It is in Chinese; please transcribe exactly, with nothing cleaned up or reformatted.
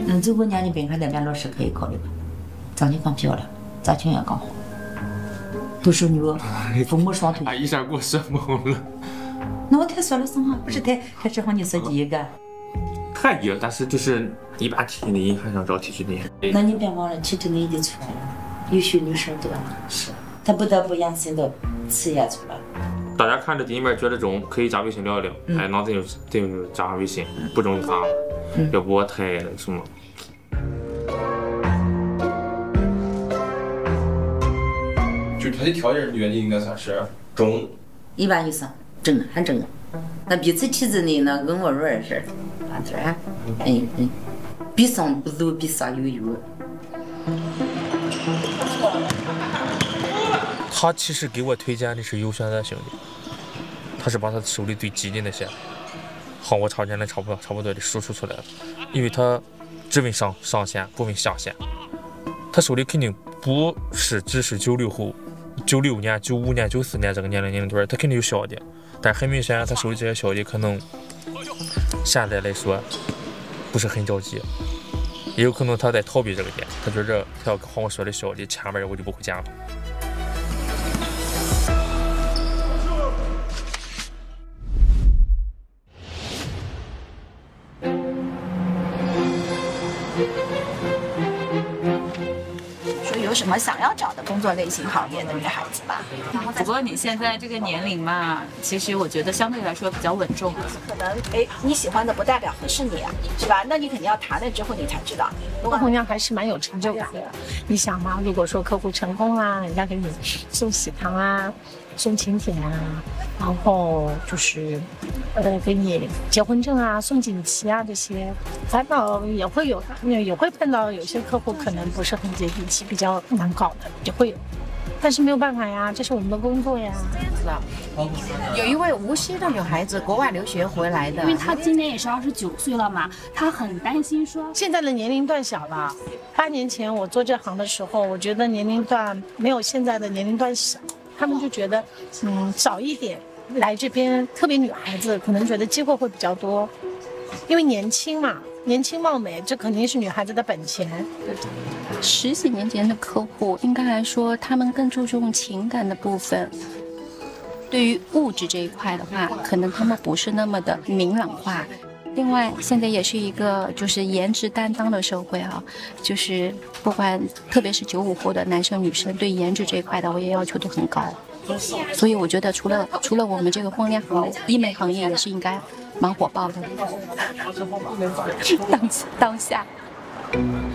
嗯，如果年龄病还在，咱老师可以考虑吧。长得更漂亮，家庭也更好，独生女，父母双退。 啊，一下给我说懵了。 那我才说了什么？不是太太适合你说第一个。 可以，但是就是一般体制内还想找体制内。 那你别忘了，体制内已经出来了，优秀女生多了。是。她不得不延伸到事业去了。 大家看着第一面觉得中，可以加微信聊一聊。嗯、哎，那咱就咱就加上微信，不中就算了。嗯、要不我太什么。 就他的条件，你觉得应该算是中， 一般以上，正很正。那彼此体制内呢，跟我儿儿似的，啊这，嗯嗯，比上不足，比下有余。 他其实给我推荐的是有选择性的，他是把他手里最激进的些，和我常见的差不多差不多的输出出来了，因为他只问上上限不问下限，他手里肯定不是只是九六后、九六年、九五年、九四年这个年龄年龄段，他肯定有小的，但很明显他手里这些小的可能现在来说不是很着急，也有可能他在逃避这个点，他觉着他要和我说的小的前面我就不会见了。 有什么想要找的工作类型行业的女孩子吧？ 不过你现在这个年龄嘛，其实我觉得相对来说比较稳重。 可能哎，你喜欢的不代表合适你啊，是吧？那你肯定要谈了之后你才知道。 做红娘还是蛮有成就感的。你想嘛，如果说客户成功啦，人家给你送喜糖啊，送请帖啊，然后就是呃给你结婚证啊，送锦旗啊这些，烦恼也会有的，也会碰到有些客户可能不是很接地气，比较难搞的也会有，但是没有办法呀，这是我们的工作呀。 有一位无锡的女孩子国外留学回来的， 因为她今年也是二十九岁了嘛，她很担心说现在的年龄段小了。八年前我做这行的时候，我觉得年龄段没有现在的年龄段小，他们就觉得嗯早一点来这边，特别女孩子可能觉得机会会比较多，因为年轻嘛，年轻貌美，这肯定是女孩子的本钱。 十几年前的客户，应该来说他们更注重情感的部分。对于物质这一块的话，可能他们不是那么的明朗化。另外，现在也是一个就是颜值担当的社会啊，就是不管特别是九五后的男生女生，对颜值这一块的我也要求都很高。所以我觉得除了除了我们这个婚恋行业，医美行业也是应该蛮火爆的。当当下。